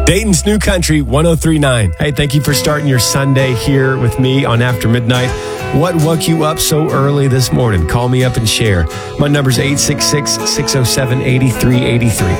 Dayton's New Country 103.9. Hey, thank you for starting your Sunday here with me on After Midnight. What woke you up so early this morning? Call me up and share. My number's 866-607-8383.